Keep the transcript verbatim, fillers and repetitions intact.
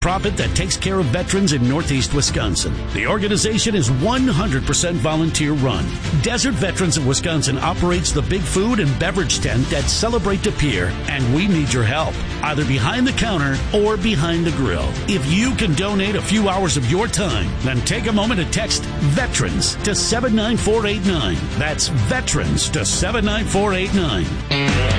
Profit that takes care of veterans in Northeast Wisconsin. The organization is one hundred percent volunteer run. Desert Veterans of Wisconsin operates the big food and beverage tent at Celebrate De Pere, and we need your help, either behind the counter or behind the grill. If you can donate a few hours of your time, then take a moment to text VETERANS to seven nine four eight nine. That's VETERANS to seven nine four eight nine.